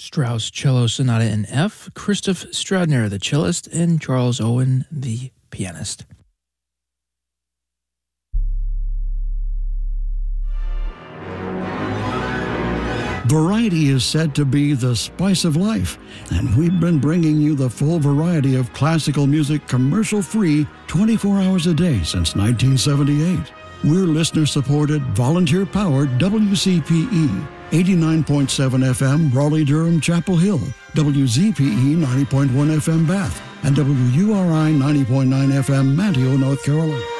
Strauss Cello Sonata in F, Christoph Stradner, the cellist, and Charles Owen, the pianist. Variety is said to be the spice of life, and we've been bringing you the full variety of classical music commercial-free 24 hours a day since 1978. We're listener-supported, volunteer-powered WCPE, 89.7 FM, Raleigh-Durham, Chapel Hill, WZPE 90.1 FM, Bath, and WURI 90.9 FM, Manteo, North Carolina.